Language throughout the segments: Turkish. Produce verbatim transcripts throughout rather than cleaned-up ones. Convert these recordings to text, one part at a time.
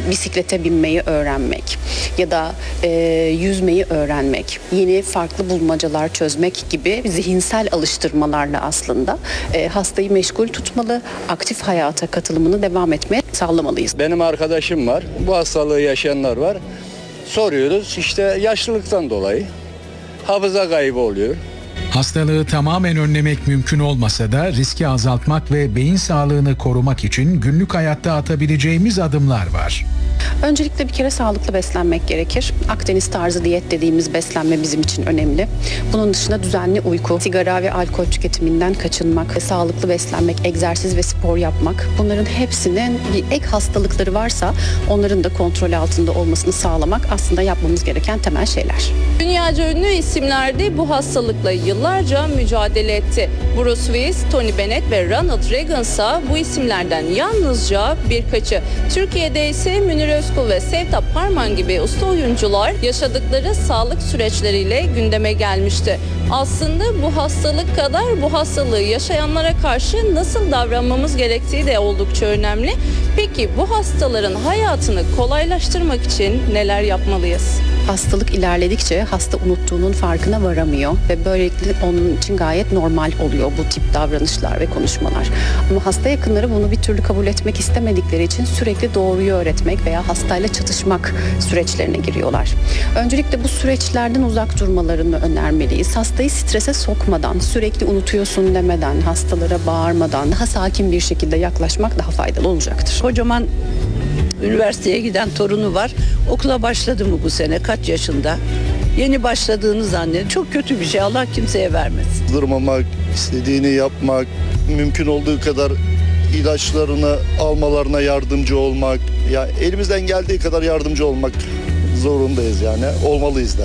bisiklete binmeyi öğrenmek ya da e, yüzmeyi öğrenmek, yeni farklı bulmacalar çözmek gibi zihinsel alıştırmalarla aslında e, hastayı meşgul tutmalı, aktif hayata katılımını devam etmeye sağlamalıyız. Benim arkadaşım var, bu hastalığı yaşayanlar var. Soruyoruz, işte yaşlılıktan dolayı hafıza kaybı oluyor. Hastalığı tamamen önlemek mümkün olmasa da riski azaltmak ve beyin sağlığını korumak için günlük hayatta atabileceğimiz adımlar var. Öncelikle bir kere sağlıklı beslenmek gerekir. Akdeniz tarzı diyet dediğimiz beslenme bizim için önemli. Bunun dışında düzenli uyku, sigara ve alkol tüketiminden kaçınmak, sağlıklı beslenmek, egzersiz ve spor yapmak. Bunların hepsinin bir ek hastalıkları varsa onların da kontrol altında olmasını sağlamak aslında yapmamız gereken temel şeyler. Dünyaca ünlü isimler de bu hastalıkla yıllarca mücadele etti. Bruce Willis, Tony Bennett ve Ronald Reagan ise bu isimlerden yalnızca birkaçı. Türkiye'de ise Münir Özkul ve Sevtap Parman gibi usta oyuncular yaşadıkları sağlık süreçleriyle gündeme gelmişti. Aslında bu hastalık kadar bu hastalığı yaşayanlara karşı nasıl davranmamız gerektiği de oldukça önemli. Peki bu hastaların hayatını kolaylaştırmak için neler yapmalıyız? Hastalık ilerledikçe hasta unuttuğunun farkına varamıyor ve böylelikle onun için gayet normal oluyor bu tip davranışlar ve konuşmalar. Ama hasta yakınları bunu bir türlü kabul etmek istemedikleri için sürekli doğruyu öğretmek veya hastayla çatışmak süreçlerine giriyorlar. Öncelikle bu süreçlerden uzak durmalarını önermeliyiz. Hastayı strese sokmadan, sürekli unutuyorsun demeden, hastalara bağırmadan daha sakin bir şekilde yaklaşmak daha faydalı olacaktır. Kocaman üniversiteye giden torunu var. Okula başladı mı bu sene? Kaç yaşında? Yeni başladığını zannediyor. Çok kötü bir şey. Allah kimseye vermesin. Durmamak, istediğini yapmak, mümkün olduğu kadar ilaçlarını almalarına yardımcı olmak. Ya elimizden geldiği kadar yardımcı olmak zorundayız yani. Olmalıyız da.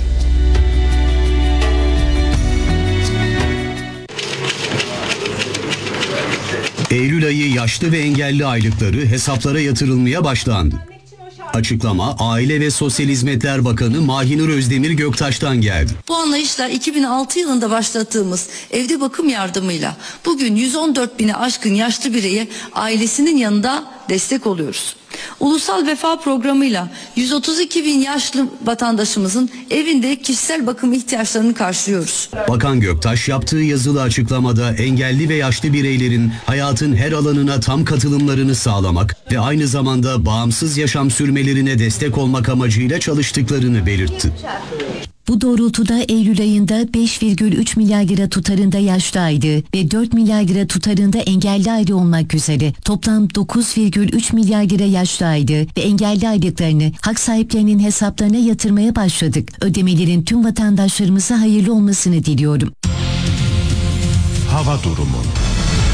Eylül ayı yaşlı ve engelli aylıkları hesaplara yatırılmaya başlandı. Açıklama Aile ve Sosyal Hizmetler Bakanı Mahinur Özdemir Göktaş'tan geldi. Bu anlayışla iki bin altı yılında başlattığımız evde bakım yardımıyla bugün yüz on dört bini aşkın yaşlı bireye ailesinin yanında destek oluyoruz. Ulusal Vefa Programı'yla yüz otuz iki bin yaşlı vatandaşımızın evinde kişisel bakım ihtiyaçlarını karşılıyoruz. Bakan Göktaş yaptığı yazılı açıklamada engelli ve yaşlı bireylerin hayatın her alanına tam katılımlarını sağlamak ve aynı zamanda bağımsız yaşam sürmelerine destek olmak amacıyla çalıştıklarını belirtti. Bu doğrultuda Eylül ayında beş virgül üç milyar lira tutarında yaşlı aile ve dört milyar lira tutarında engelli aile olmak üzere toplam dokuz virgül üç milyar lira yaşlı aile ve engelli aylıklarını hak sahiplerinin hesaplarına yatırmaya başladık. Ödemelerin tüm vatandaşlarımıza hayırlı olmasını diliyorum. Hava durumu.